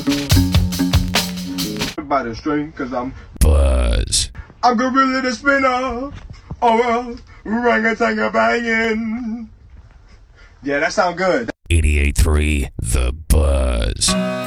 By the string, cause I'm Buzz. I'm gorilla the spinner. Oh well, orangutan banging. Yeah, that sound good. 88.3 The Buzz.